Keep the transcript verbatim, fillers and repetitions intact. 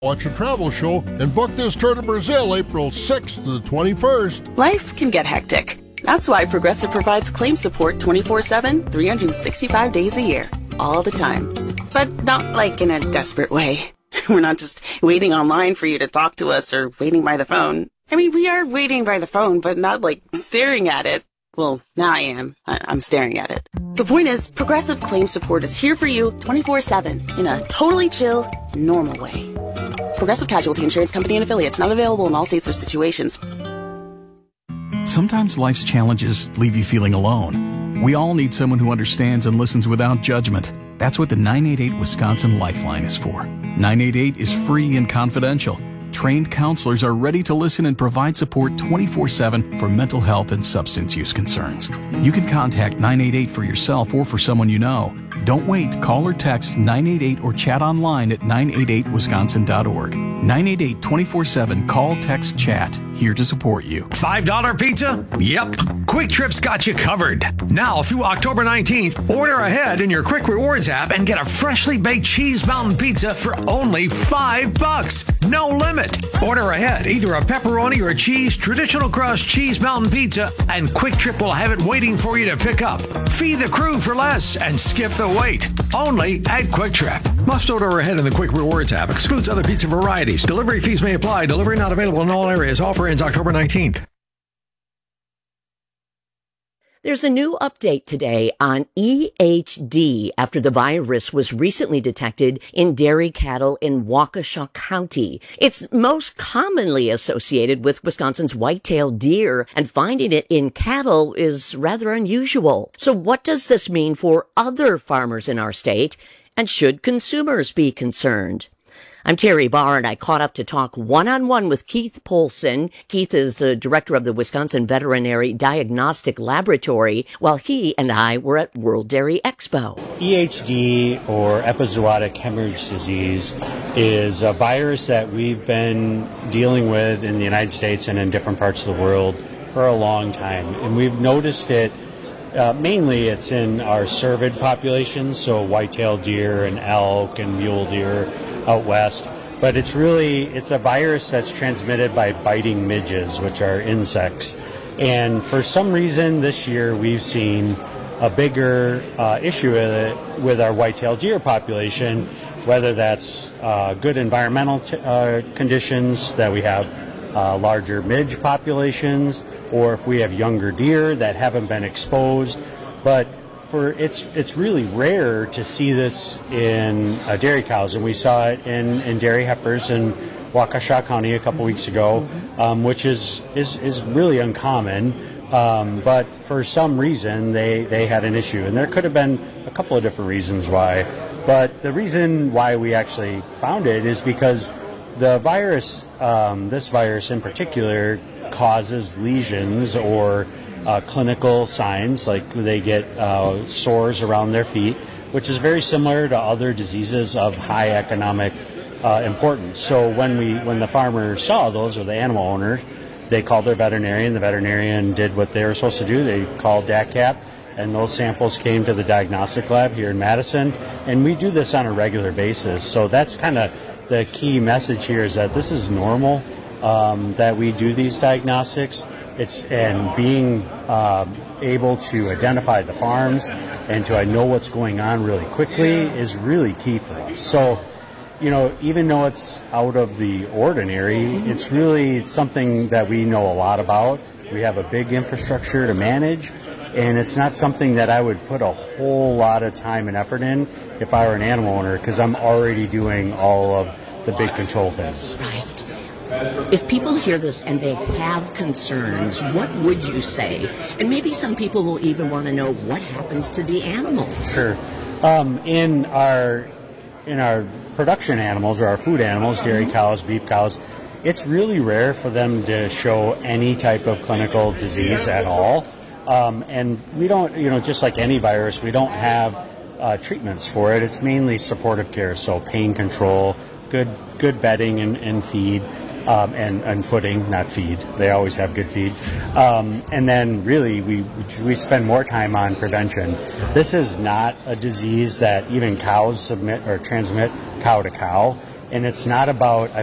Watch a travel show and book this tour to Brazil April sixth to the twenty-first. Life can get hectic. That's why Progressive provides claim support twenty-four seven, three hundred sixty-five days a year, all the time. But not like in a desperate way. We're not just waiting online for you to talk to us or waiting by the phone. I mean, we are waiting by the phone, but not like staring at it. Well, now I am. I- I'm staring at it. The point is, Progressive claim support is here for you twenty-four seven in a totally chill, normal way. Progressive Casualty Insurance Company and Affiliates, not available in all states or situations. Sometimes life's challenges leave you feeling alone. We all need someone who understands and listens without judgment. That's what the nine eight eight Wisconsin Lifeline is for. nine eight eight is free and confidential. Trained counselors are ready to listen and provide support twenty-four seven for mental health and substance use concerns. You can contact nine eight eight for yourself or for someone you know. Don't wait. Call or text nine eight eight or chat online at nine eight eight wisconsin dot org. nine eight eight, twenty-four seven. Call, text, chat. Here to support you. five dollar pizza? Yep. Quick Trip's got you covered. Now through October nineteenth, order ahead in your Quick Rewards app and get a freshly baked cheese mountain pizza for only five bucks. No limit. Order ahead either a pepperoni or a cheese traditional crust cheese mountain pizza, and Quick Trip will have it waiting for you to pick up. Feed the crew for less and skip the wait. Only at Quick Trip. Must order ahead in the Quick Rewards app. Excludes other pizza varieties. Delivery fees may apply. Delivery not available in all areas. Offer ends October nineteenth. There's a new update today on E H D after the virus was recently detected in dairy cattle in Waukesha County. It's most commonly associated with Wisconsin's white-tailed deer, and finding it in cattle is rather unusual. So what does this mean for other farmers in our state, and should consumers be concerned? I'm Terry Barr, and I caught up to talk one-on-one with Keith Polson. Keith is the director of the Wisconsin Veterinary Diagnostic Laboratory, while he and I were at World Dairy Expo. E H D, or epizootic hemorrhage disease, is a virus that we've been dealing with in the United States and in different parts of the world for a long time. And we've noticed it, uh, mainly it's in our cervid populations, so white-tailed deer and elk and mule deer out west, but it's really, it's a virus that's transmitted by biting midges, which are insects. And for some reason this year we've seen a bigger uh, issue with it with our white-tailed deer population, whether that's uh, good environmental t- uh, conditions, that we have uh, larger midge populations, or if we have younger deer that haven't been exposed. But For it's it's really rare to see this in uh, dairy cows, and we saw it in, in dairy heifers in Waukesha County a couple weeks ago, um, which is, is is really uncommon. Um, but for some reason, they, they had an issue, and there could have been a couple of different reasons why. But the reason why we actually found it is because the virus, um, this virus in particular, causes lesions or Uh, clinical signs, like they get uh, sores around their feet, which is very similar to other diseases of high economic uh, importance. So when we, when the farmer saw those, or the animal owners, they called their veterinarian. The veterinarian did what they were supposed to do. They called D A C A P, and those samples came to the diagnostic lab here in Madison. And we do this on a regular basis. So that's kind of the key message here, is that this is normal, um, that we do these diagnostics. It's and being um, able to identify the farms and to uh, know what's going on really quickly is really key for us. So, you know, even though it's out of the ordinary, it's really something that we know a lot about. We have a big infrastructure to manage, and it's not something that I would put a whole lot of time and effort in if I were an animal owner, because I'm already doing all of the big control things. Right. If people hear this and they have concerns, what would you say? And maybe some people will even want to know what happens to the animals. Sure. Um, in our in our production animals, or our food animals, dairy cows, beef cows, it's really rare for them to show any type of clinical disease at all. Um, and we don't, you know, just like any virus, we don't have uh, treatments for it. It's mainly supportive care, so pain control, good good bedding and, and feed. Um, and, and footing, not feed. They always have good feed. Um, and then really we we spend more time on prevention. This is not a disease that even cows submit or transmit cow to cow. And it's not about,